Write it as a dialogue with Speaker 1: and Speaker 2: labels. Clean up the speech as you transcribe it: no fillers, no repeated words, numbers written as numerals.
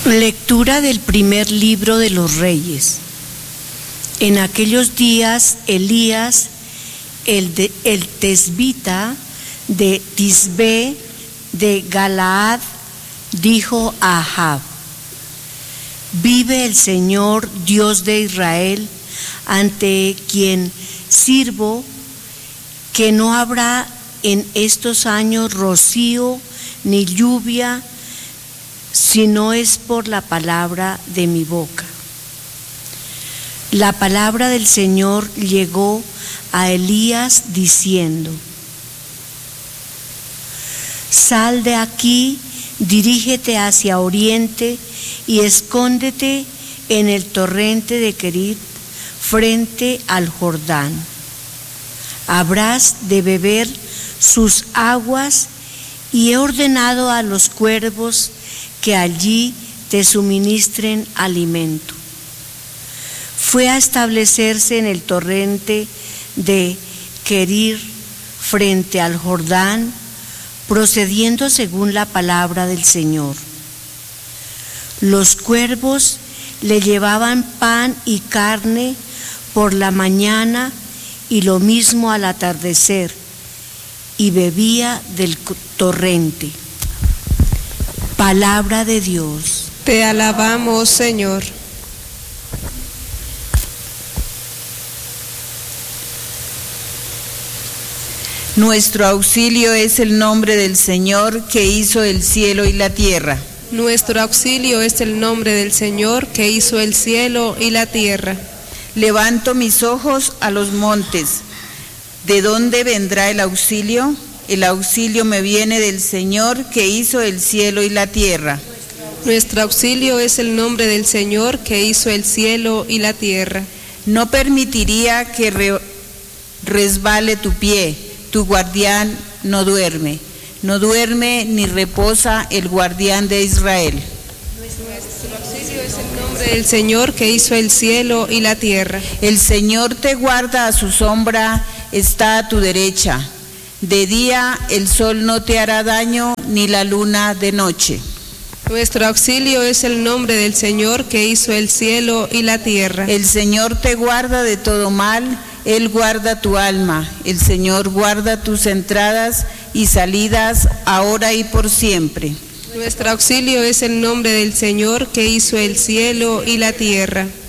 Speaker 1: Lectura del primer libro de los Reyes. En aquellos días Elías, el tesbita de Tisbe de Galaad, dijo a Ahab: vive el Señor Dios de Israel, ante quien sirvo, que no habrá en estos años rocío ni lluvia, si no es por la palabra de mi boca. La palabra del Señor llegó a Elías diciendo: sal de aquí, dirígete hacia oriente y escóndete en el torrente de Querit, frente al Jordán. Habrás de beber sus aguas, y he ordenado a los cuervos que allí te suministren alimento. Fue a establecerse en el torrente de Querit, frente al Jordán, procediendo según la palabra del Señor. Los cuervos le llevaban pan y carne por la mañana y lo mismo al atardecer, y bebía del torrente. Palabra de Dios.
Speaker 2: Te alabamos, Señor.
Speaker 3: Nuestro auxilio es el nombre del Señor, que hizo el cielo y la tierra.
Speaker 2: Nuestro auxilio es el nombre del Señor, que hizo el cielo y la tierra.
Speaker 3: Levanto mis ojos a los montes. ¿De dónde vendrá el auxilio? El auxilio me viene del Señor, que hizo el cielo y la tierra.
Speaker 2: Nuestro auxilio es el nombre del Señor, que hizo el cielo y la tierra.
Speaker 3: No permitiría que resbale tu pie. Tu guardián no duerme ni reposa el guardián de Israel.
Speaker 2: Nuestro auxilio es el nombre del Señor, que hizo el cielo y la tierra.
Speaker 3: El Señor te guarda, a su sombra está a tu derecha. De día el sol no te hará daño, ni la luna de noche.
Speaker 2: Nuestro auxilio es el nombre del Señor, que hizo el cielo y la tierra.
Speaker 3: El Señor te guarda de todo mal, Él guarda tu alma. El Señor guarda tus entradas y salidas, ahora y por siempre.
Speaker 2: Nuestro auxilio es el nombre del Señor, que hizo el cielo y la tierra.